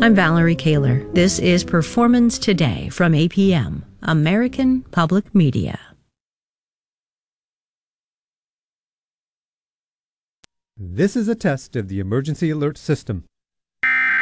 I'm Valerie Kaler. This is Performance Today from APM, American Public Media. This is a test of the emergency alert system.